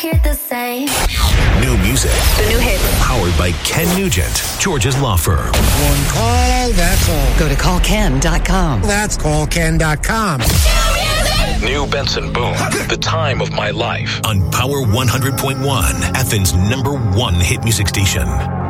hear the same. New music. The new hit. Powered by Ken Nugent, George's law firm. One call, that's all. Go to callken.com. That's callken.com. New Benson Boone, The Time of My Life. On Power 100.1, Athens' #1 hit music station.